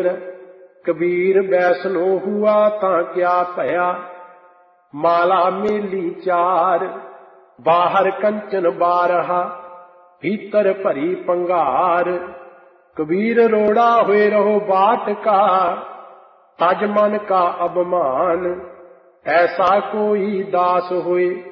जोर। कबीर वैष्णो हुआ तां क्या भया, माला मेली चार। बाहर कंचन बारहा, भीतर भरी पंगार। कबीर रोड़ा हुए रहो बाट का, तज मन का अभिमान। ऐसा कोई दास होए